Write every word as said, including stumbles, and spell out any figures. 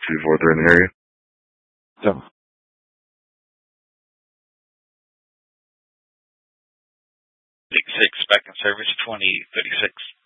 two four three in the area. So. Big six back in service twenty thirty-six.